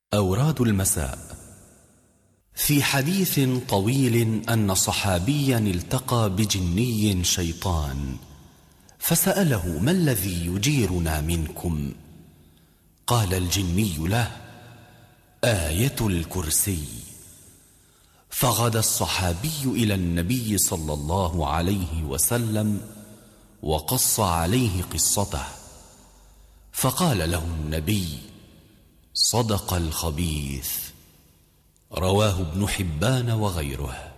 أوراد المساء. في حديث طويل أن صحابيا التقى بجني شيطان فسأله: ما الذي يجيرنا منكم؟ قال الجني له: آية الكرسي. فغدا الصحابي إلى النبي صلى الله عليه وسلم وقص عليه قصته، فقال له النبي: صدق الخبيث. رواه ابن حبان وغيره.